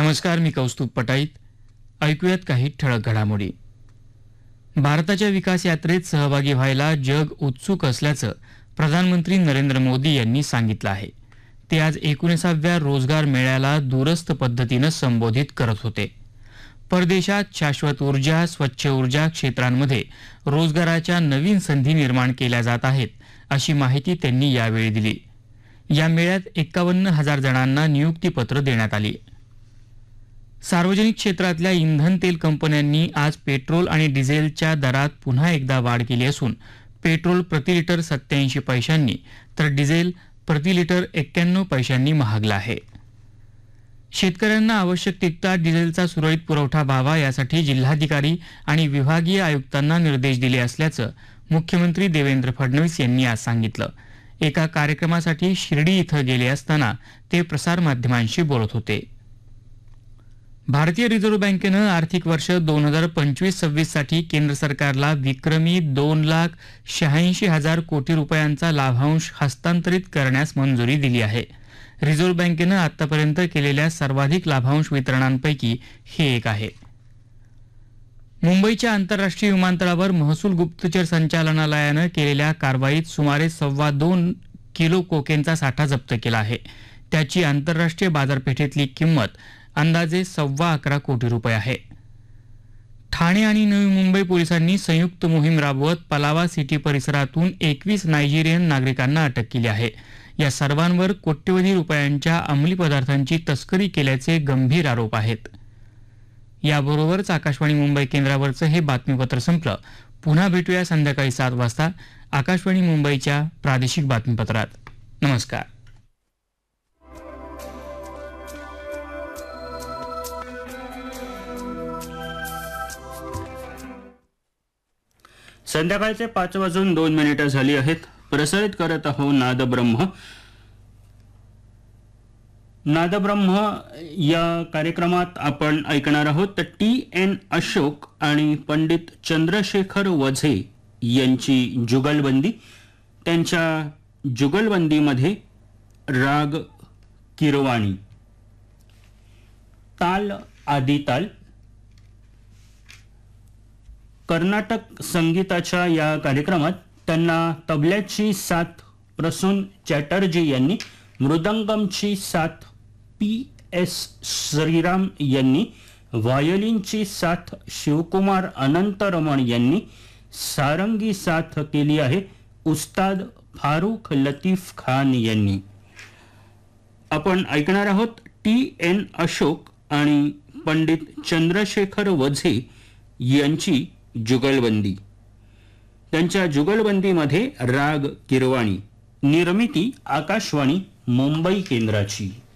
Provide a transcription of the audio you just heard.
नमस्कार, मी कौस्तुभ पटाईत. ऐकूयात काही ठळक घडामोडी. भारताच्या विकास यात्रेत सहभागी व्हायला जग उत्सुक असल्याचं प्रधानमंत्री नरेंद्र मोदी यांनी सांगितलं आहे. ते आज 19व्या रोजगार मेळ्याला दूरस्थ पद्धतीनं संबोधित करत होते. परदेशात शाश्वत ऊर्जा, स्वच्छ ऊर्जा क्षेत्रांमध्ये रोजगाराच्या नवीन संधी निर्माण केल्या जात आहेत, अशी माहिती त्यांनी यावेळी दिली. या मेळ्यात 51,000 जणांना नियुक्तीपत्र देण्यात आली. सार्वजनिक क्षेत्रातल्या इंधन तेल कंपन्यांनी आज पेट्रोल आणि डिझेलच्या दरात पुन्हा एकदा वाढ केली असून पेट्रोल प्रति लिटर 87 पैशांनी तर डिझेल प्रति लिटर 91 पैशांनी महागलं आहे. शेतकऱ्यांना आवश्यक तितका डिझेलचा सुरळीत पुरवठा व्हावा यासाठी जिल्हाधिकारी आणि विभागीय आयुक्तांना निर्देश दिले असल्याचं मुख्यमंत्री देवेंद्र फडणवीस यांनी आज सांगितलं. एका कार्यक्रमासाठी शिर्डी इथं गेले असताना ते प्रसारमाध्यमांशी बोलत होते. भारतीय रिझर्व्ह बँकेनं आर्थिक वर्ष 2025-26 साठी केंद्र सरकारला विक्रमी 2,86,000 कोटी रुपयांचा लाभांश हस्तांतरित करण्यास मंजुरी दिली आहे. रिझर्व्ह बँकेनं आतापर्यंत केलेल्या सर्वाधिक लाभांश वितरणांपैकी हे एक आहे. मुंबईच्या आंतरराष्ट्रीय विमानतळावर महसूल गुप्तचर संचालनालयानं केलेल्या कारवाईत सुमारे 2.25 किलो कोकेनचा साठा जप्त केला आहे. त्याची आंतरराष्ट्रीय बाजारपेठेतली किंमत अंदाजे 11.25 कोटी रुपये आहे. ठाणे आणि नवी मुंबई पोलिसांनी संयुक्त मोहीम राबवत पलावा सिटी परिसरातून 21 नायजेरियन नागरिकांना अटक केली आहे. या सर्वांवर कोट्यवधी रुपयांच्या अंमली पदार्थांची तस्करी केल्याचे गंभीर आरोप आहेत. याबरोबरच आकाशवाणी मुंबई केंद्रावरचं हे बातमीपत्र संपलं. पुन्हा भेटूया संध्याकाळी 7 वाजता आकाशवाणी मुंबईच्या प्रादेशिक बातमीपत्रात. नमस्कार. संध्याकाळचे 5:02 झाली आहेत. प्रसारित करत आहो नादब्रह्म. या कार्यक्रमात आपण ऐकणार आहोत TN अशोक आणि पंडित चंद्रशेखर वझे यांची जुगलबंदी. त्यांच्या जुगलबंदीमध्ये राग किरवाणी, ताल आदिताल. कर्नाटक संगीताच्या या कार्यक्रमात त्यांना तबल्याची साथ प्रसून चॅटर्जी यांनी, मृदंगमची साथ PS श्रीराम यांनी, व्हायोलिनची साथ शिवकुमार अनंतरमण यांनी, सारंगी साथ केली आहे उस्ताद फारुख लतीफ खान यांनी. आपण ऐकणार आहोत TN अशोक आणि पंडित चंद्रशेखर वझे यांची जुगलबंदी. त्यांच्या जुगलबंदीमध्ये राग किरवाणी. निर्मिती आकाशवाणी मुंबई केंद्राची.